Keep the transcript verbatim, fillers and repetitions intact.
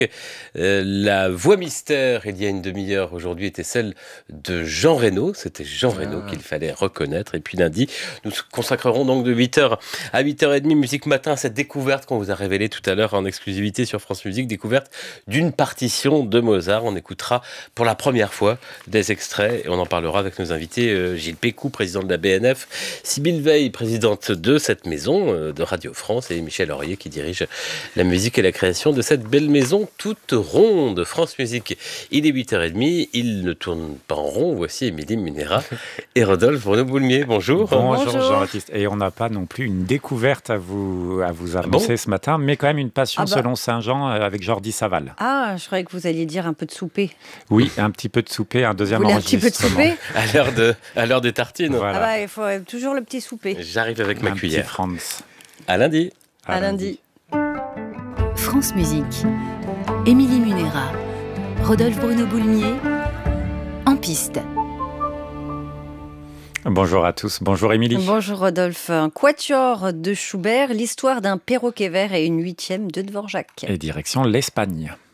Euh, la voix mystère, il y a une demi-heure aujourd'hui, était celle de Jean Reno. C'était Jean Reno Ah. qu'il fallait reconnaître. Et puis lundi, nous consacrerons donc de huit heures à huit heures trente Musique Matin à cette découverte qu'on vous a révélée tout à l'heure en exclusivité sur France Musique, découverte d'une partition de Mozart. On écoutera pour la première fois des extraits et on en parlera avec nos invités, euh, Gilles Pécou, président de la B N F, Sybille Veil, présidente de cette maison euh, de Radio France, et Michel Aurier qui dirige la musique et la création de cette belle maison toute ronde. France Musique, il est huit heures trente, il ne tourne pas en rond. Voici Émilie Munera et Rodolphe Bruno-Boulmier. Bonjour. Bonjour, Bonjour. Jean-Baptiste. Et on n'a pas non plus une découverte à vous, à vous annoncer bon ce matin, mais quand même une passion Ah bah. selon Saint-Jean euh, avec Jordi Saval. Ah, je croyais que vous alliez dire un peu de souper. Oui, un petit peu de souper, un Vous deuxième voulez un petit peu de enregistrement. souper? À l'heure, de, à l'heure des tartines. Voilà. Ah bah, il faut euh, toujours le petit souper. J'arrive avec ma un petit cuillère. Franz. À lundi. À, lundi. France Musique. Émilie Munera. Rodolphe Bruno-Boulmier. En piste. Bonjour à tous. Bonjour Émilie. Bonjour Rodolphe. Un quatuor de Schubert, l'histoire d'un perroquet vert et une huitième de Dvorak. Et direction l'Espagne.